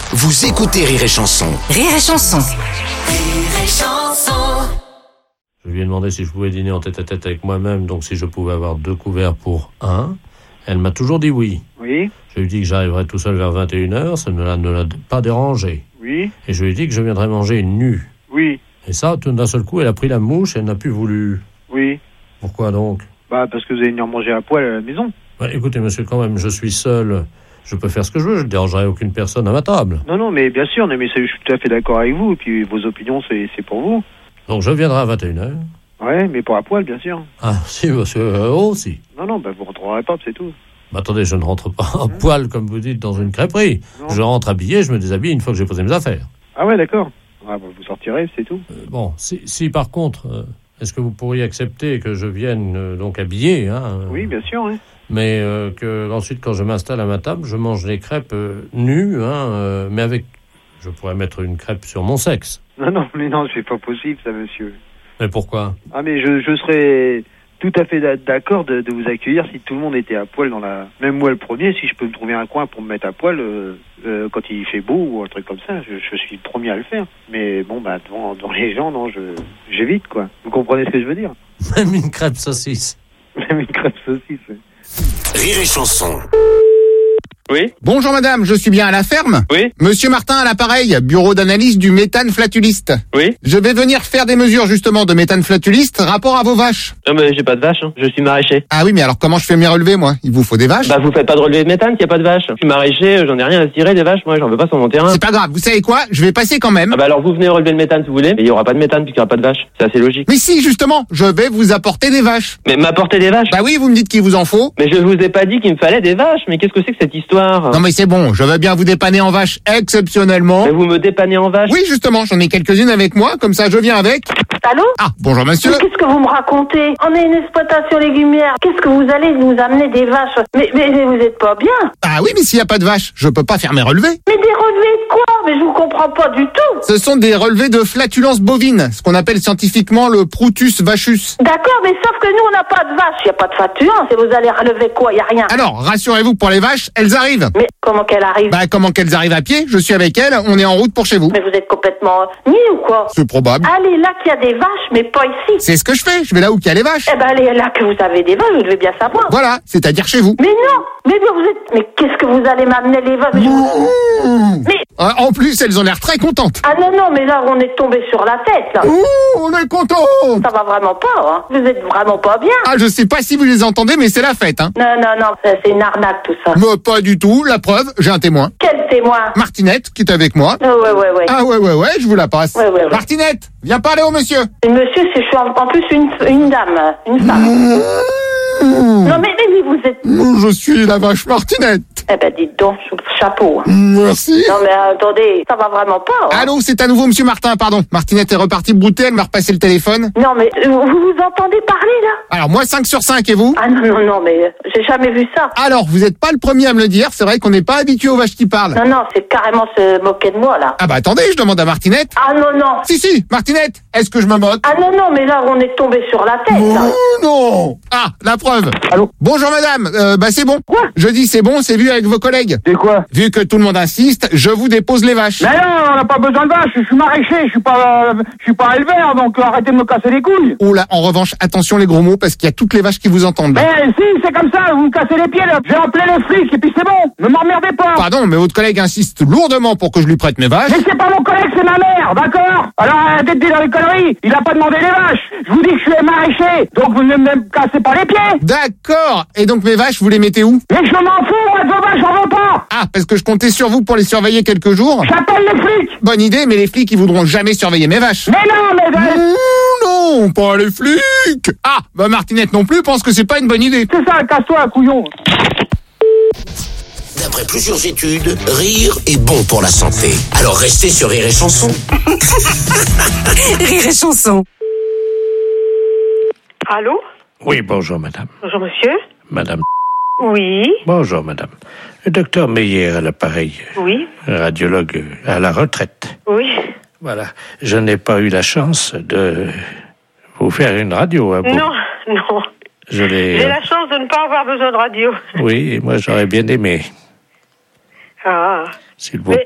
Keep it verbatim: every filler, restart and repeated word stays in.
Vous écoutez Rire et Chanson. Rire et Chanson. Rire et Chanson. Je lui ai demandé si je pouvais dîner en tête-à-tête avec moi-même, donc si je pouvais avoir deux couverts pour un. Elle m'a toujours dit oui. Oui. Je lui ai dit que j'arriverais tout seul vers vingt et une heures, ça ne l'a, ne l'a pas dérangé. Oui. Et je lui ai dit que je viendrais manger nu. Oui. Et ça, tout d'un seul coup, elle a pris la mouche et elle n'a plus voulu. Oui. Pourquoi donc ? Bah, parce que vous allez venir manger à poil à la maison. Bah, écoutez, monsieur, quand même, je suis seul. Je peux faire ce que je veux, je ne dérangerai aucune personne à ma table. Non, non, mais bien sûr, non, mais je suis tout à fait d'accord avec vous. Et puis, vos opinions, c'est, c'est pour vous. Donc je viendrai à vingt et une heures. Ouais, mais pour à poil, bien sûr. Ah, si, monsieur, euh, oh, si. Non, non, bah, vous rentrerez pas, c'est tout. Bah, attendez, je ne rentre pas à poil, comme vous dites, dans une crêperie. Non. Je rentre habillé, je me déshabille une fois que j'ai posé mes affaires. Ah ouais, d'accord. Ah, bah, vous sortirez, c'est tout. Euh, bon, si, si par contre, euh, est-ce que vous pourriez accepter que je vienne euh, donc habillé, hein, euh, Oui, bien sûr, oui. mais euh, que ensuite, quand je m'installe à ma table, je mange les crêpes euh, nues, hein, euh, mais avec... Je pourrais mettre une crêpe sur mon sexe. Non, non, mais non, c'est pas possible, ça, monsieur. Mais pourquoi ? Ah, mais je, je serais tout à fait d'accord de, de vous accueillir si tout le monde était à poil dans la... Même moi, le premier, si je peux me trouver un coin pour me mettre à poil euh, euh, quand il fait beau ou un truc comme ça, je, je suis le premier à le faire. Mais bon, bah, devant, devant les gens, non, je, j'évite, quoi. Vous comprenez ce que je veux dire ? Même une crêpe saucisse. Même une crêpe saucisse, ouais. Rire et Chanson. Oui, Bonjour madame, je suis bien à la ferme. oui, Monsieur Martin à l'appareil, bureau d'analyse du méthane flatuliste. oui. Je vais venir faire des mesures justement de méthane flatuliste rapport à vos vaches. Non mais j'ai pas de vache, hein. Je suis maraîcher. Ah oui, mais alors comment je fais mes relevés moi ? Il vous faut des vaches ? Bah vous faites pas de relevé de méthane s'il y a pas de vache. Je suis maraîcher, j'en ai rien à tirer des vaches, moi j'en veux pas sur mon terrain. C'est pas grave, vous savez quoi ? Je vais passer quand même. Ah bah alors vous venez relever le méthane si vous voulez, mais il y aura pas de méthane puisqu'il y aura pas de vache. C'est assez logique. Mais si, justement, je vais vous apporter des vaches. Mais m'apporter des vaches. Bah oui, vous me dites qu'il vous en faut. Mais je vous ai pas dit qu'il me fallait des vaches, mais qu'est-ce que c'est que cette histoire? Non mais c'est bon, je veux bien vous dépanner en vache exceptionnellement. Mais vous me dépannez en vache? Oui, justement, j'en ai quelques-unes avec moi, comme ça je viens avec. Allô? Ah, bonjour monsieur. Mais qu'est-ce que vous me racontez? On est une exploitation légumière. Qu'est-ce que vous allez nous amener des vaches? Mais, mais, mais vous êtes pas bien. Ah oui, mais s'il n'y a pas de vaches, je peux pas faire mes relevés. Mais des relevés de quoi? Mais je vous comprends pas du tout. Ce sont des relevés de flatulence bovine, ce qu'on appelle scientifiquement le Proutus vachus. D'accord, mais sauf que nous, on n'a pas de vaches. Il n'y a pas de flatulence. Et vous allez relever quoi? Il n'y a rien. Alors, rassurez-vous pour les vaches, elles arrivent. Mais comment qu'elle arrive? Bah comment qu'elles arrivent à pied? Je suis avec elles, on est en route pour chez vous. Mais vous êtes complètement niais ou quoi? C'est probable. Allez là qu'il y a des vaches, mais pas ici. C'est ce que je fais, je vais là où il y a les vaches. Eh ben allez là que vous avez des vaches, vous devez bien savoir. Voilà, c'est-à-dire chez vous. Mais non, mais vous êtes... Mais qu'est-ce que vous allez m'amener les vaches? Mais je vous- Mmh. Mais... Euh, En plus, elles ont l'air très contentes. Ah non, non, mais là, on est tombé sur la tête, là. Ouh, on est contents. Ça va vraiment pas, hein. Vous êtes vraiment pas bien. Ah, je sais pas si vous les entendez, mais c'est la fête, hein. Non, non, non, ça, c'est une arnaque, tout ça. Mais pas du tout, la preuve, j'ai un témoin. Quel témoin? Martinette, qui est avec moi. Oh, ouais, ouais, ouais. Ah ouais, ouais, ouais, je vous la passe. Ouais, ouais, ouais. Martinette, viens parler au monsieur. Et monsieur, c'est, je suis en, en plus une, une dame, une femme. Mmh. Non, mais, mais, mais vous êtes... Je suis la vache Martinette. Eh ben, dites donc, chapeau. hein. Merci. Non, mais attendez, ça va vraiment pas, hein. Allô, c'est à nouveau monsieur Martin, pardon. Martinette est repartie brouter, elle m'a repassé le téléphone. Non, mais euh, vous vous entendez parler, là? Alors moi cinq sur cinq et vous? Ah non, non, non, mais euh, j'ai jamais vu ça. Alors, vous n'êtes pas le premier à me le dire, c'est vrai qu'on n'est pas habitué aux vaches qui parlent. Non, non, c'est carrément se moquer de moi, là. Ah bah attendez, je demande à Martinette. Ah non, non. Si, si, Martinette, est-ce que je me moque? Ah non, non, mais là, on est tombé sur la tête, là. Oh non. Ah, la preuve. Allô? Bonjour madame, euh, bah c'est bon. Quoi? Je dis c'est bon, c'est vu avec vos collègues. C'est quoi? Vu que tout le monde insiste, je vous dépose les vaches. Mais non, on n'a pas besoin de vaches, je suis maraîcher, je suis pas, euh, je suis pas éleveur, donc arrêtez de me casser les couilles. Oh là, en revanche, attention les gros mots, parce qu'il y a toutes les vaches qui vous entendent. Mais si, c'est comme ça, vous me cassez les pieds, là. J'ai appelé les flics, et puis c'est bon, ne m'emmerdez pas. Pardon, mais votre collègue insiste lourdement pour que je lui prête mes vaches. Mais c'est pas mon collègue, c'est ma mère, d'accord? Alors arrêtez de dire dans les conneries, il a pas demandé les vaches. Je vous dis que je suis maraîcher, donc vous ne me cassez pas les pieds. D'accord. Et donc mes vaches, vous les mettez où? Mais je m'en fous, moi, de vos vaches, j'en veux pas. Ah, parce que je comptais sur vous pour les surveiller quelques jours. J'appelle les flics. Bonne idée, mais les flics, ils voudront jamais surveiller mes vaches. Mais non, mais... euh, Mmh, non, pas les flics. Ah, bah Martinette non plus pense que c'est pas une bonne idée. C'est ça, casse-toi, couillon. D'après plusieurs études, rire est bon pour la santé. Alors restez sur Rire et Chanson. Rire et Chanson. Allô? Oui, bonjour madame. Bonjour, monsieur. Madame. Oui. Bonjour madame. Le docteur Meyer à l'appareil. Oui. Radiologue à la retraite. Oui. Voilà. Je n'ai pas eu la chance de vous faire une radio à vous. Non, non. Je l'ai... J'ai la chance de ne pas avoir besoin de radio. Oui, moi j'aurais bien aimé. Ah. S'il vous Mais